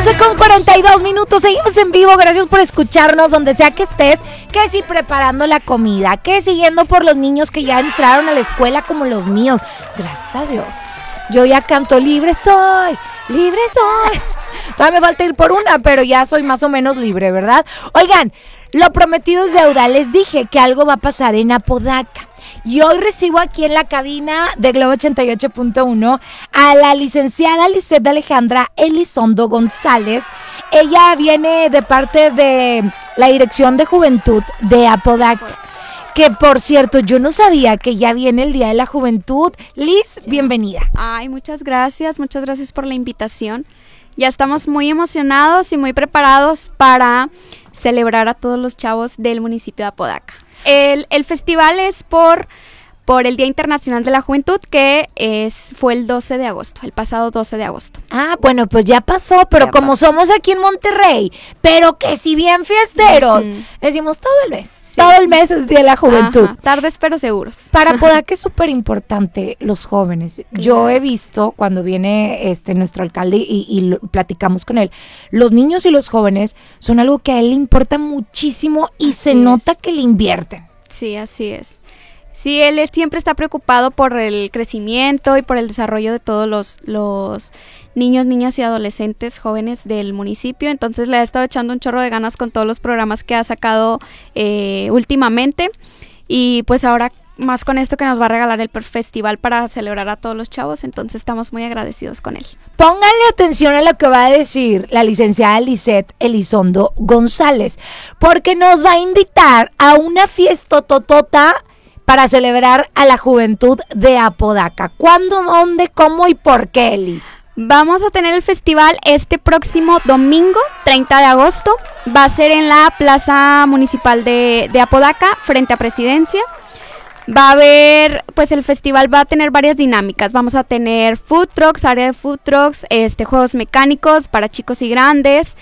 12:42, seguimos en vivo, gracias por escucharnos donde sea que estés, que si preparando la comida, que siguiendo por los niños que ya entraron a la escuela como los míos, gracias a Dios, yo ya canto libre soy, todavía me falta ir por una, pero ya soy más o menos libre, ¿verdad? Oigan, lo prometido es deuda, les dije que algo va a pasar en Apodaca. Y hoy recibo aquí en la cabina de Globo 88.1 a la licenciada Lisette Alejandra Elizondo González. Ella viene de parte de la Dirección de Juventud de Apodaca. Que por cierto, yo no sabía que ya viene el Día de la Juventud. Liz, bienvenida. Ay, muchas gracias por la invitación. Ya estamos muy emocionados y muy preparados para celebrar a todos los chavos del municipio de Apodaca. El festival es por el Día Internacional de la Juventud, que fue el 12 de agosto, el pasado 12 de agosto. Ah, bueno, pues ya pasó, pero somos aquí en Monterrey, pero que si bien fiesteros, decimos todo el mes. Sí. Todo el mes es Día de la Juventud. Ajá, tardes pero seguros. Para Apodaca es súper importante los jóvenes. Claro. Yo he visto cuando viene nuestro alcalde y platicamos con él, los niños y los jóvenes son algo que a él le importa muchísimo y se nota que le invierten. Sí, así es. Sí, él siempre está preocupado por el crecimiento y por el desarrollo de todos los niños, niñas y adolescentes jóvenes del municipio. Entonces le ha estado echando un chorro de ganas con todos los programas que ha sacado últimamente. Y pues ahora más con esto que nos va a regalar el festival para celebrar a todos los chavos. Entonces estamos muy agradecidos con él. Pónganle atención a lo que va a decir la licenciada Lisette Elizondo González, porque nos va a invitar a una fiesta totota para celebrar a la juventud de Apodaca. ¿Cuándo, dónde, cómo y por qué, Liz? Vamos a tener el festival este próximo domingo, 30 de agosto. Va a ser en la Plaza Municipal de Apodaca, frente a Presidencia. Va a haber, pues el festival va a tener varias dinámicas. Vamos a tener food trucks, área de food trucks, juegos mecánicos para chicos y grandes,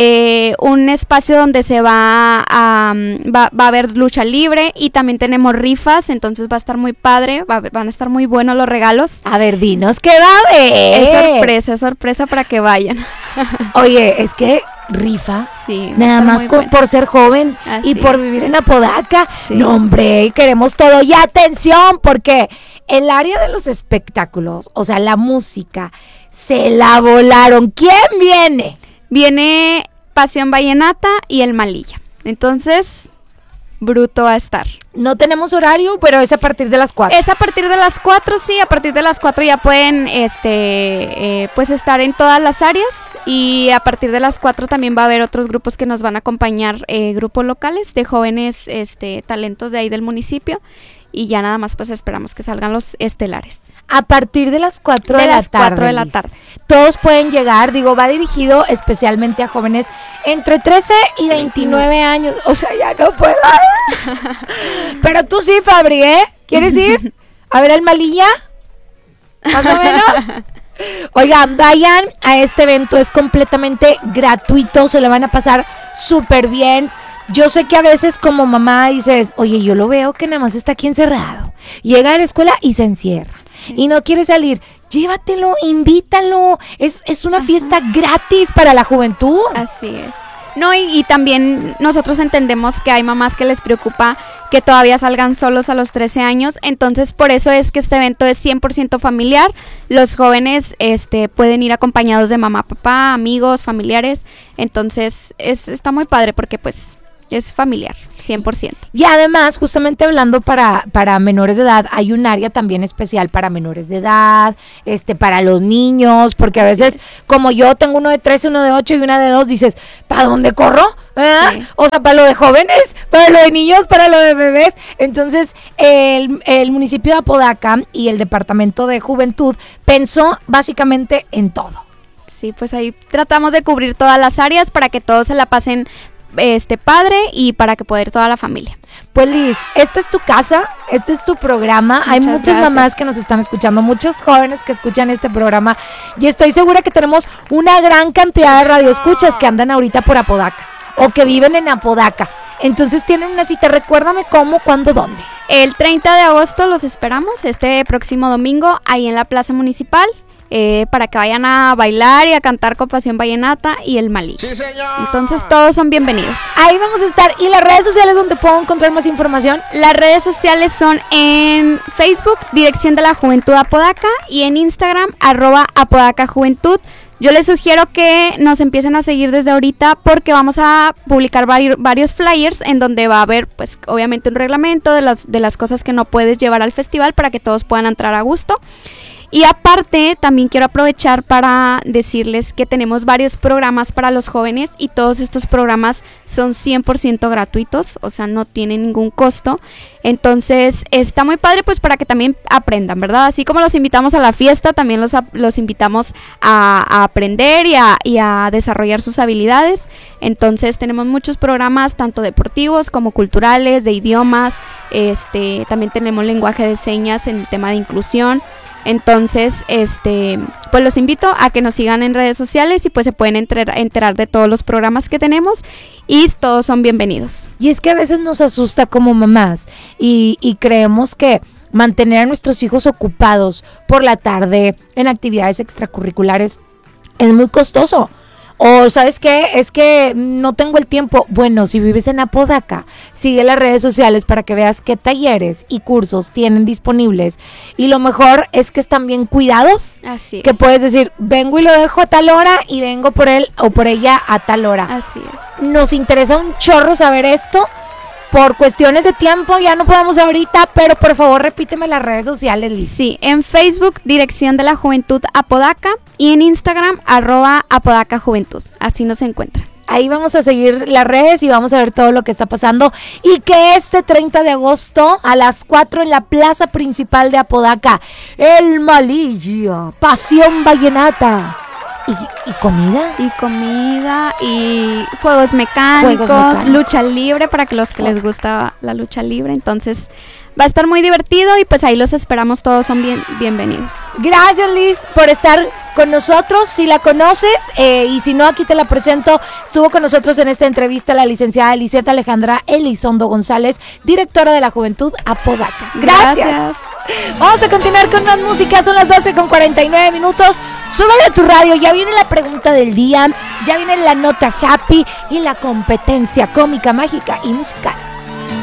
un espacio donde se va a haber lucha libre y también tenemos rifas, entonces va a estar muy padre, van a estar muy buenos los regalos. A ver, dinos qué va a haber. Es sorpresa para que vayan. Oye, es que rifa, sí, nada más por ser joven. Así y por vivir en Apodaca, sí. No hombre, queremos todo. Y atención, porque el área de los espectáculos, o sea, la música, se la volaron. ¿Quién viene? Viene Pasión Vallenata y El Malilla. Entonces, bruto a estar. No tenemos horario, pero es a partir de las 4. Es a partir de las 4, sí, a partir de las 4 ya pueden pues estar en todas las áreas, y a partir de las 4 también va a haber otros grupos que nos van a acompañar, grupos locales de jóvenes talentos de ahí del municipio, y ya nada más pues esperamos que salgan los estelares. A partir de las 4 de la tarde. 4 de la tarde. Todos pueden llegar, va dirigido especialmente a jóvenes entre 13 y 29 años. O sea, ya no puedo. Pero tú sí, Fabri, ¿eh? ¿Quieres ir a ver al Malilla? Más o menos. Oigan, vayan a este evento, es completamente gratuito, se lo van a pasar súper bien. Yo sé que a veces como mamá dices, oye, yo lo veo que nada más está aquí encerrado. Llega a la escuela y se encierra. Sí. Y no quiere salir. Llévatelo, invítalo. Es una fiesta gratis para la juventud. Así es. No, y también nosotros entendemos que hay mamás que les preocupa que todavía salgan solos a los 13 años, entonces por eso es que este evento es 100% familiar. Los jóvenes pueden ir acompañados de mamá, papá, amigos, familiares, entonces está muy padre porque pues es familiar, 100%. Y además, justamente hablando para menores de edad, hay un área también especial para menores de edad, para los niños, porque a veces, como yo tengo uno de 13, uno de 8 y una de 2, dices, ¿para dónde corro? Sí. O sea, para lo de jóvenes, para lo de niños, para lo de bebés. Entonces, el municipio de Apodaca y el Departamento de Juventud pensó básicamente en todo. Sí, pues ahí tratamos de cubrir todas las áreas para que todos se la pasen padre y para que pueda ir toda la familia. Pues Liz, esta es tu casa, este es tu programa. Hay muchas mamás que nos están escuchando, muchos jóvenes que escuchan este programa, y estoy segura que tenemos una gran cantidad de radioescuchas que andan ahorita por Apodaca o que viven en Apodaca. Entonces tienen una cita, recuérdame cómo, cuándo, dónde. El 30 de agosto los esperamos, este próximo domingo, ahí en la Plaza Municipal. para que vayan a bailar y a cantar con Pasión Vallenata y el Malí. ¡Sí, señor! Entonces todos son bienvenidos. Ahí vamos a estar. ¿Y las redes sociales donde puedo encontrar más información? Las redes sociales son en Facebook, Dirección de la Juventud Apodaca, y en Instagram, @ApodacaJuventud. Yo les sugiero que nos empiecen a seguir desde ahorita porque vamos a publicar varios flyers en donde va a haber, pues, obviamente un reglamento de las cosas que no puedes llevar al festival para que todos puedan entrar a gusto. Y aparte, también quiero aprovechar para decirles que tenemos varios programas para los jóvenes y todos estos programas son 100% gratuitos, o sea, no tienen ningún costo. Entonces, está muy padre pues para que también aprendan, ¿verdad? Así como los invitamos a la fiesta, también los invitamos a aprender y a desarrollar sus habilidades. Entonces, tenemos muchos programas, tanto deportivos como culturales, de idiomas, también tenemos lenguaje de señas en el tema de inclusión. Entonces, pues los invito a que nos sigan en redes sociales y pues se pueden enterar de todos los programas que tenemos y todos son bienvenidos. Y es que a veces nos asusta como mamás y creemos que mantener a nuestros hijos ocupados por la tarde en actividades extracurriculares es muy costoso. O ¿sabes qué? Es que no tengo el tiempo. Bueno, si vives en Apodaca, sigue las redes sociales para que veas qué talleres y cursos tienen disponibles. Y lo mejor es que están bien cuidados. Así es. Que puedes decir, vengo y lo dejo a tal hora y vengo por él o por ella a tal hora. Así es. Nos interesa un chorro saber esto. Por cuestiones de tiempo ya no podemos ahorita, pero por favor repíteme las redes sociales, Liz. Sí, en Facebook, Dirección de la Juventud Apodaca, y en Instagram, @ApodacaJuventud. Así nos encuentran. Ahí vamos a seguir las redes y vamos a ver todo lo que está pasando. Y que este 30 de agosto a las 4 en la plaza principal de Apodaca, el Malillo, Pasión Vallenata. ¿Y comida? Y comida, y juegos mecánicos, lucha libre para que los que les gusta la lucha libre. Entonces va a estar muy divertido y pues ahí los esperamos, todos son bienvenidos. Gracias, Liz, por estar con nosotros. Si la conoces y si no, aquí te la presento. Estuvo con nosotros en esta entrevista la licenciada Eliseta Alejandra Elizondo González, directora de la Juventud Apodaca. Gracias. Vamos a continuar con más música, son las 12:49. Súbele a tu radio, ya viene la pregunta del día, ya viene la nota happy y la competencia cómica, mágica y musical.